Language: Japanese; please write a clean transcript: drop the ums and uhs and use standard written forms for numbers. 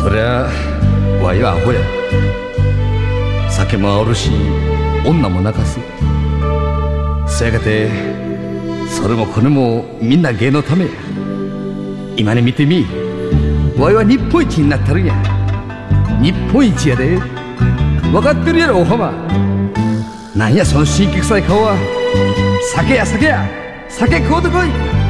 そりゃわいはアホや。酒もあおるし女も泣かす。そやがてそれもこれもみんな芸のためや。今に見てみ、わいは日本一になったるんや。日本一やで。分かってるやろお浜。なんやその神経臭い顔は。酒や酒や、酒買うてこい。